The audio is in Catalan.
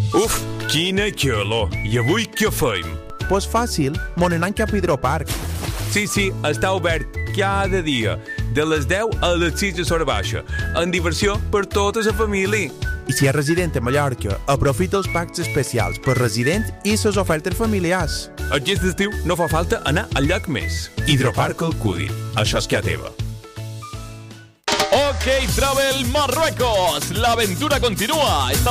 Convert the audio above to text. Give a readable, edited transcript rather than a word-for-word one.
Uf, quina calor. I avui què fem? Pues fàcil, mon anant cap a Hidroparc. Sí, està obert cada dia, de les 10 a les 6 de l'hora baixa, amb diversió per tota la família. I si és resident a Mallorca, aprofita els packs especials per resident i les ofertes familiars. Aquest estiu no fa falta anar al lloc més. Hidroparc Alcúdia. Això és que a teva. OK Travel Marruecos. La aventura continúa.